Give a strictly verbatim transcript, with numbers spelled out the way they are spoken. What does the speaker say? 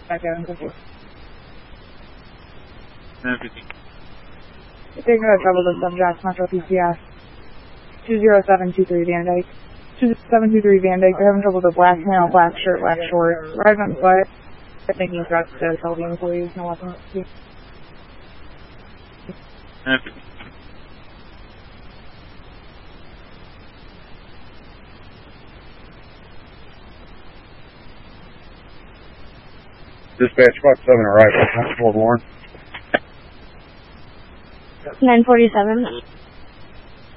Back out and fifty. nine fifty. Taking a trouble to subject, Metro P C S. two zero seven two three Van Dyke. two zero seven two three Van Dyke, we're having trouble with a black male, black shirt, black shorts. Rise on foot. Making threats to tell the employees, no weapon. nine fifty. Dispatch five seven arrival, Constable Warren. nine forty-seven.